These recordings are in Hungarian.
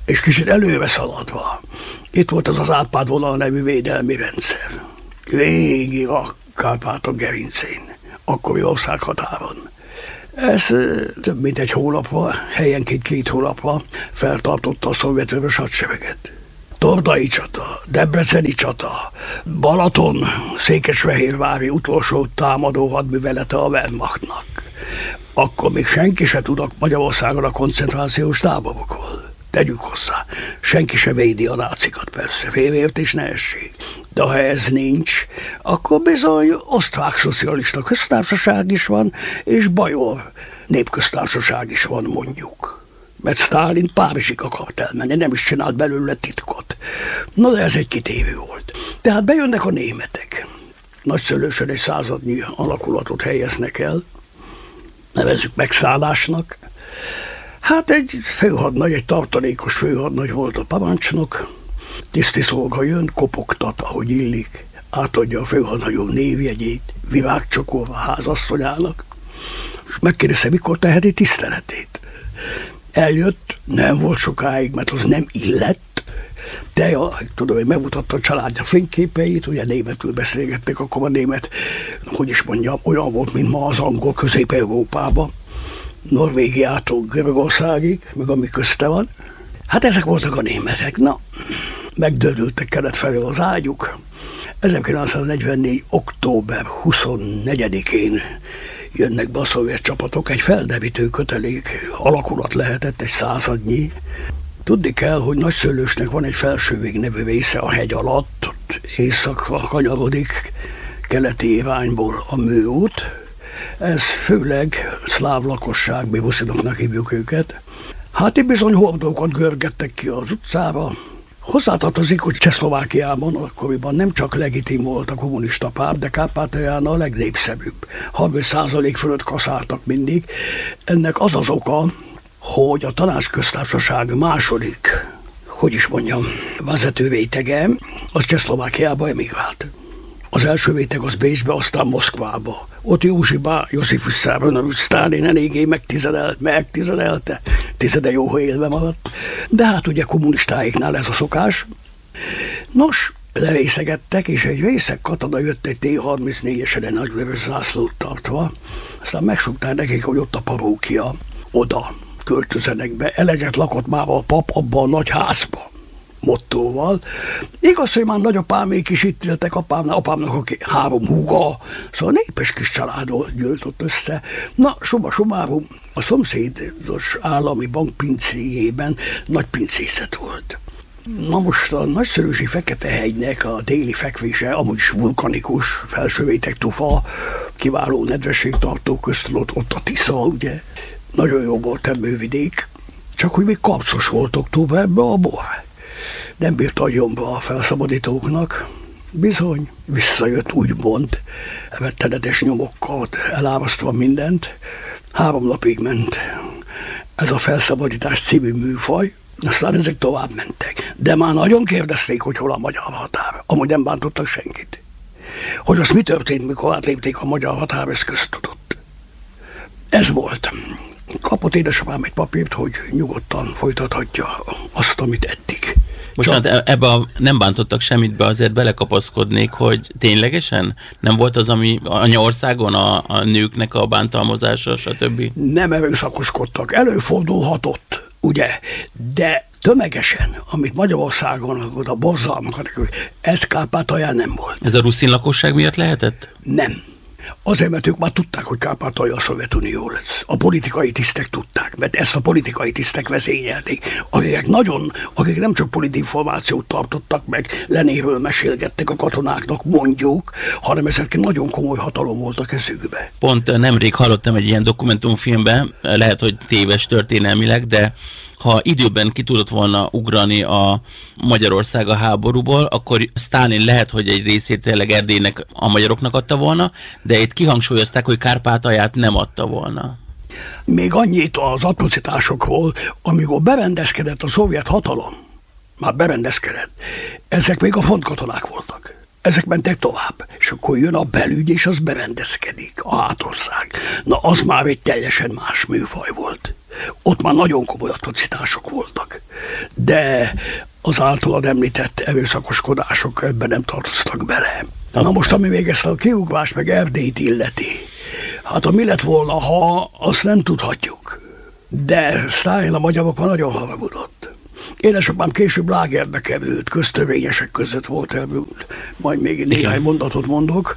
és kicsit előre szaladva. Itt volt az Árpád-vonal nevű védelmi rendszer. Végig a Kárpátok gerincén, akkori országhatáron. Ez több mint egy hónapra, helyenként 2 hónapra feltartotta a szovjet vörös hadsereget. Tordai csata, Debreceni csata, Balaton, Székesfehérvári utolsó támadó hadművelete a Wehrmachtnak. Akkor még senki se tudott Magyarországon a koncentrációs táborokról. Tegyük hozzá, senki se védi a nácikat, persze, félreértés ne essék. De ha ez nincs, akkor bizony osztrák szocialista köztársaság is van, és bajor népköztársaság is van, mondjuk. Mert Sztálin Párizsig akart elmenni, nem is csinált belőle titkot. Na de ez egy kitévő volt. Tehát bejönnek a németek. Nagyszülősen egy századnyi alakulatot helyeznek el, nevezzük megszállásnak. Hát egy főhadnagy, egy tartalékos főhadnagy volt a parancsnok, tiszti szolga jön, kopogtat, ahogy illik, átadja a főhadnagyom névjegyét, virágcsokor a házasszonyának, és megkérdezte, mikor teheti tiszteletét. Eljött, nem volt sokáig, mert az nem illett, de tudom, hogy megmutatta a családja fényképeit, ugye németül beszélgettek, akkor a német, hogy is mondjam, olyan volt, mint ma az angol Közép-Európában, Norvégiától Görögországig, meg ami közte van. Hát ezek voltak a németek. Na, megdördültek kelet felől az ágyuk. 1944. október 24-én jönnek be a szovjet csapatok, egy felderítő kötelék alakulat lehetett, egy századnyi. Tudni kell, hogy Nagyszőlősnek van egy Felsővég nevű része a hegy alatt, ott északra kanyarodik, keleti irányból a műút. Ez főleg szláv lakosság, mi buszinoknak hívjuk őket. Hát itt bizony hordókat görgettek ki az utcára. Hozzátartozik, hogy Csehszlovákiában akkoriban nem csak legitim volt a kommunista párt, de Kárpátalján a legnépszerűbb. 30% fölött kaszáltak mindig. Ennek az az oka, hogy a Tanácsköztársaság második, hogy is mondjam, vezető rétege, az Csehszlovákiába emigrált. Az első réteg az Bécsbe, aztán Moszkvába. Ott Józsiba, Josif Vissarionovics Sztálin eléggé megtizedelte, tizede jó, élve maradt. De hát ugye kommunistáiknál ez a szokás. Nos, levészegettek, és egy részeg katona jött egy T-34-esen egy nagyvörös zászlót tartva. Aztán megsúgták nekik, hogy ott a parókia, oda költözenek be. Eleget lakott már a pap abban a nagy házban. Mottóval. Igaz, hogy már nagyapámék is itt éltek, apámnak aki 3 húga, szóval népes kis családról gyűlt ott össze. Na, summa summarum, a szomszédos állami bank pincéjében nagy pincészet volt. Na most a Nagyszörősi Fekete-hegynek a déli fekvése, amúgy is vulkanikus, felsővétek tufa, kiváló nedvességtartó köztudott, ott a Tisza, ugye. Nagyon jó volt termővidék, csak hogy még kapszos volt októberben a bor. Nem bírt agyonba a felszabadítóknak. Bizony, visszajött úgymond, rettenetes nyomokkal, elárasztva mindent. 3 napig ment ez a Felszabadítás című műfaj, aztán ezek tovább mentek. De már nagyon kérdezték, hogy hol a magyar határ. Amúgy nem bántottak senkit. Hogy az mi történt, mikor átlépték a magyar határ, ez köztudott. Ez volt. Kapott édesapám egy papírt, hogy nyugodtan folytathatja azt, amit eddig. Bocsánat, ebbe nem bántottak semmit, be azért belekapaszkodnék, hogy ténylegesen nem volt az, ami anyaországon a nőknek a bántalmazása, stb.? Nem erőszakoskodtak, előfordulhatott, ugye, de tömegesen, amit Magyarországon a borzalmakat, ez Kárpátalján nem volt. Ez a ruszin lakosság miatt lehetett? Nem. Azért, mert ők már tudták, hogy Kárpátalja a Szovjetunió lesz. A politikai tisztek tudták, mert ezt a politikai tisztek vezényelték. Akik nem csak politinformációt tartottak meg, Leninről mesélgettek a katonáknak, mondjuk, hanem ezek nagyon komoly hatalom volt a kezükbe. Pont nemrég hallottam egy ilyen dokumentumfilmben, lehet, hogy téves történelmileg, de ha időben ki tudott volna ugrani a Magyarország a háborúból, akkor Sztálin lehet, hogy egy részét tényleg Erdélynek a magyaroknak adta volna, de itt kihangsúlyozták, hogy Kárpátalját nem adta volna. Még annyit az atrocitásokról, amikor berendezkedett a szovjet hatalom, már berendezkedett, ezek még a frontkatonák voltak. Ezek mentek tovább, és akkor jön a belügy, és az berendezkedik, a hátország. Na, az már egy teljesen más műfaj volt. Ott már nagyon komoly atrocitások voltak. De az általad említett erőszakoskodások ebben nem tartoztak bele. Na most, ami még ezt a kiugvást meg Erdélyt illeti, hát mi lett volna, ha, azt nem tudhatjuk. De Sztálin a magyarokban nagyon haragudott. Édesapám később lágerbe került, köztörvényesek között volt elbűnt, majd még néhány mondatot mondok,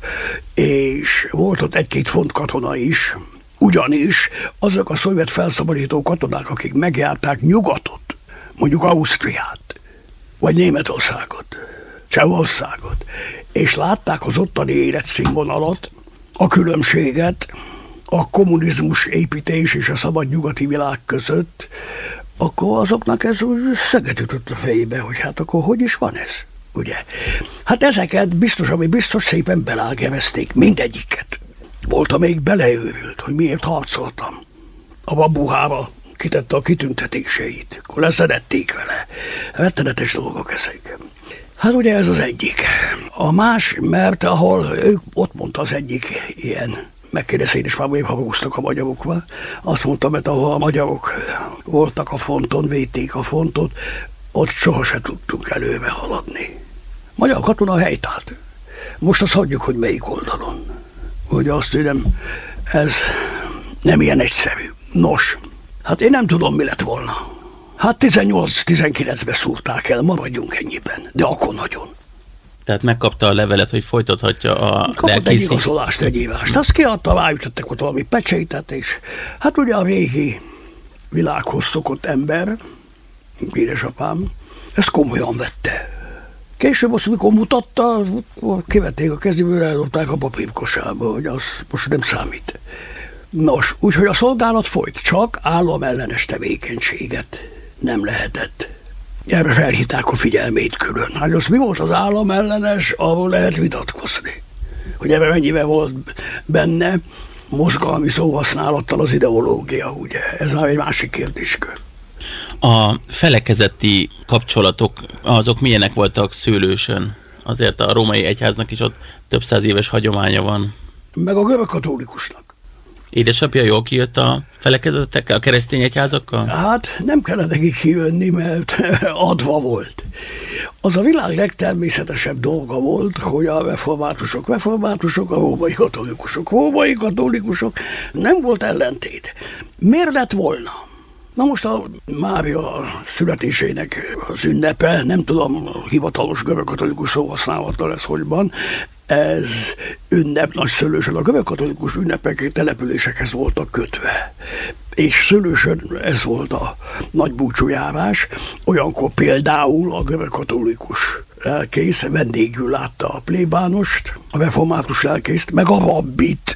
és volt ott egy-két fontkatona is, ugyanis azok a szovjet felszabadító katonák, akik megjárták nyugatot, mondjuk Ausztriát, vagy Németországot, Csehországot, és látták az ottani életszínvonalat, a különbséget a kommunizmus építés és a szabad nyugati világ között, akkor azoknak ez úgy szöget ütött a fejébe, hogy hát akkor hogy is van ez, ugye? Hát ezeket biztos, ami biztos szépen belágerezték, mindegyiket. Volt, amelyik beleőrült, hogy miért harcoltam. A babuhába kitette a kitüntetéseit, akkor leszedették vele. Rettenetes dolgok ezek. Hát ugye ez az egyik. A más, mert ahol ott mondta az egyik ilyen, megkérdezte én is már, hogy haragoztak a magyarokba. Azt mondtam, mert ahol a magyarok voltak a fronton, védték a frontot, ott soha se tudtunk előre haladni. Magyar katona helytált. Most azt hagyjuk, hogy melyik oldalon. Ugye azt mondjam, ez nem ilyen egyszerű. Nos, hát én nem tudom, mi lett volna. Hát 18-19-ben szúrták el, maradjunk ennyiben, de akkor nagyon. Tehát megkapta a levelet, hogy folytathatja a kapott egy igazolást, egy írást. Azt kiadta, ráütöttek ott valami pecsétet, és hát ugye a régi világhoz szokott ember, édesapám, ezt komolyan vette. Később azt, amikor mutatta, kivették a kezéből, eldobták a papírkosárba, hogy az most nem számít. Nos, úgyhogy a szolgálat folyt, csak államellenes tevékenységet nem lehetett. Erre felhívták a figyelmét külön. Hát az mi volt az államellenes, ahol lehet vitatkozni. Hogy ebben mennyiben volt benne mozgalmi szóhasználattal az ideológia, ugye? Ez már egy másik kérdéskör. A felekezeti kapcsolatok, azok milyenek voltak Szőlősön? Azért a római egyháznak is ott több száz éves hagyománya van. Meg a görögkatolikusnak. Édesapja jól kijött a felekezetekkel, a keresztény egyházakkal? Hát nem kellett neki kijönni, mert adva volt. Az a világ legtermészetesebb dolga volt, hogy a reformátusok, a római katolikusok, nem volt ellentét. Miért lett volna? Na most a Mária születésének az ünnepe, nem tudom, hivatalos görögkatolikus szóhasználattal ez hogy van, ez ünnep Nagyszőlősön, a görögkatolikus ünnepek településekhez voltak kötve. És Szőlősön ez volt a nagy búcsújárás, olyankor például a görögkatolikus lelkész vendégül látta a plébánost, a református lelkészt, meg a rabbit,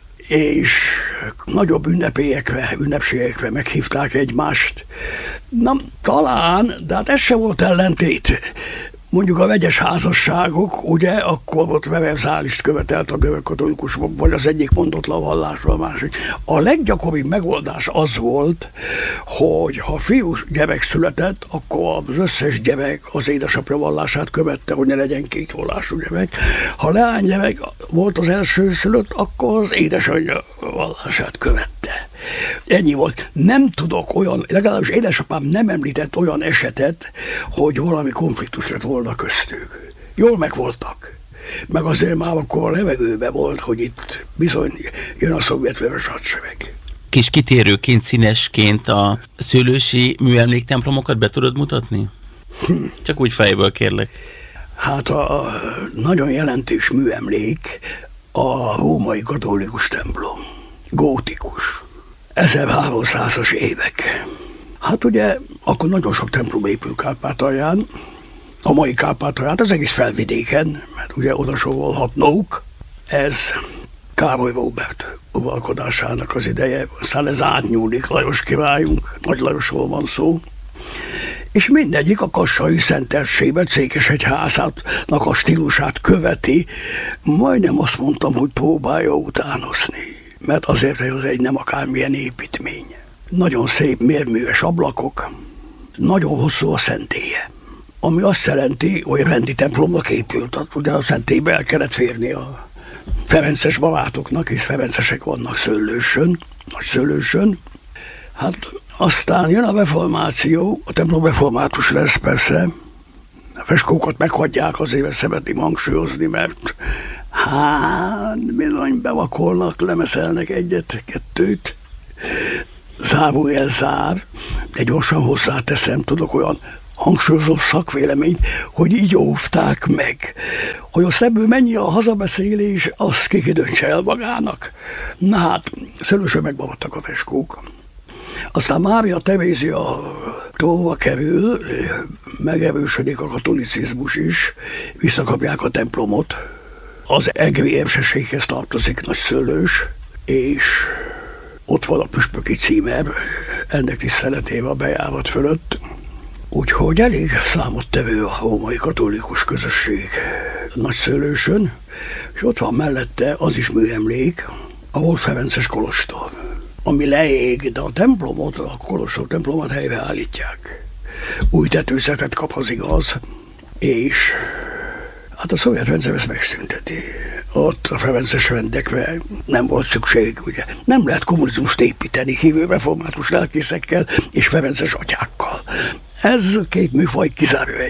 és nagyobb ünnepségekre meghívták egymást. Na, talán, de hát ez se volt ellentét. Mondjuk a vegyes házasságok, ugye, akkor ott vererzálist követelt a görögkatolikus, vagy az egyik mondott le a vallásra, a másik. A leggyakoribb megoldás az volt, hogy ha fiú gyerek született, akkor az összes gyerek az édesapja vallását követte, hogy ne legyen két vallású gyerek. Ha leánygyerek volt az első szülött, akkor az édesanyja vallását követte. Ennyi volt. Nem tudok olyan, legalábbis édesapám nem említett olyan esetet, hogy valami konfliktus lett volna köztük. Jól megvoltak. Meg azért már akkor a levegőben volt, hogy itt bizony jön a szovjet-vörös hadsereg. Kis kitérőként, színesként a szőlősi műemléktemplomokat be tudod mutatni? Csak úgy fejből kérlek. Hát a nagyon jelentős műemlék a római katolikus templom. Gótikus. 1300-as évek. Hát ugye, akkor nagyon sok templom épül Kárpátalján, a mai Kárpátalján, az egész felvidéken, mert ugye oda sorolhatnók, ez Károly Róbert uralkodásának az ideje, aztán ez átnyúlik Lajos királyunk, Nagy Lajosról van szó, és mindegyik a kassai Szent Erzsébet székesegyházának a stílusát követi, majdnem azt mondtam, hogy próbálja utánozni. Mert azért ez egy nem akármilyen építmény. Nagyon szép mérműves ablakok, nagyon hosszú a szentélye. ami azt jelenti, hogy rendi templomnak épült. Ugye a szentélybe el kellett férni a ferences barátoknak, és ferencesek vannak Szőlősön, Nagyszőlősön. Hát aztán jön a reformáció, a templom református lesz persze, a feskókat meghagyják, azért szeretném hangsúlyozni, mert bizony bevakolnak, lemeszelnek egyet-kettőt, zárójelzár, de gyorsan hozzáteszem, tudok olyan hangsúlyozó szakvéleményt, hogy így óvták meg. Hogy a ebből mennyi a hazabeszélés, azt ki döntse el magának. Na hát, Szőlősön megmaradtak a feskók. Aztán Mária Terézia trónra kerül, megerősödik a katolicizmus is, visszakapják a templomot. Az egri érseséghez tartozik Nagyszőlős, és ott van a püspöki címer, ennek tiszteletére a bejárat fölött. Úgyhogy elég számottevő a római katolikus közösség Nagyszőlősön, és ott van mellette az is műemlék, a volt ferences kolostor, ami leég, de a templomot, a kolostor templomot helyreállítják. Új tetőzetet kap, az igaz, és hát a szovjet rendszer ezt megszünteti. Ott a ferences rendekre nem volt szükség, ugye. Nem lehet kommunizmust építeni hívő református lelkészekkel és ferences atyákkal. Ez két műfaj kizárja